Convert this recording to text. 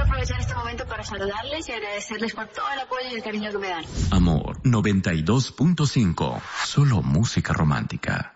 aprovechar este momento para saludarles y agradecerles por todo el apoyo y el cariño que me dan. Amor 92.5. Solo música romántica.